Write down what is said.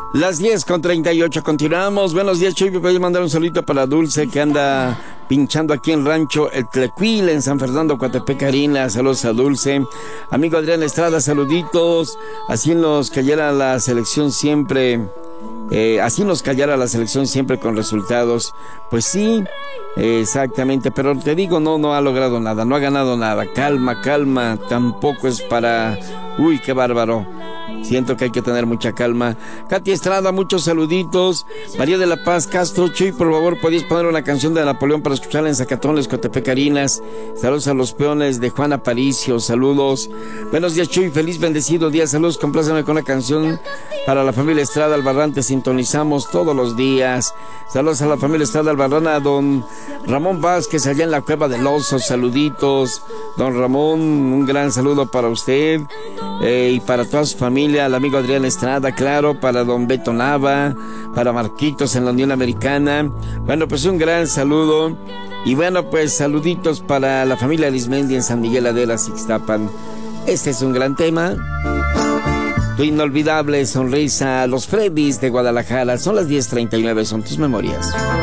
Las 10:38, continuamos. Buenos días, Chuy. Voy a mandar un saludito para Dulce, que anda pinchando aquí en Rancho El Tlecuil, en San Fernando, Coatepec, Harina. Saludos a Dulce. Amigo Adrián Estrada, saluditos. Así nos cayera la selección siempre. Así nos callara la selección siempre con resultados. Pues sí, exactamente. Pero te digo, no ha logrado nada, no ha ganado nada. Calma, calma. Tampoco es para... Uy, qué bárbaro. Siento que hay que tener mucha calma. Katy Estrada, muchos saluditos. María de la Paz Castro, Chuy, por favor, ¿podéis poner una canción de Napoleón para escucharla en Zacatones, Coatepec, Harinas? Saludos a los peones de Juan Aparicio, saludos. Buenos días, Chuy, feliz bendecido día, saludos, compláceme con una canción para la familia Estrada Albarrán, te sintonizamos todos los días. Saludos a la familia Estrada Albarrán, a don Ramón Vázquez, allá en la Cueva del Oso, saluditos. Don Ramón, un gran saludo para usted y para toda su familia, al amigo Adrián Estrada, claro, para don Beto Nava, para Marquitos en la Unión Americana. Bueno, pues un gran saludo. Y bueno, pues saluditos para la familia Arismendi en San Miguel Adelas, Ixtapan. Este es un gran tema. Tu inolvidable sonrisa, los Freddys de Guadalajara. Son las 10:39, son tus memorias.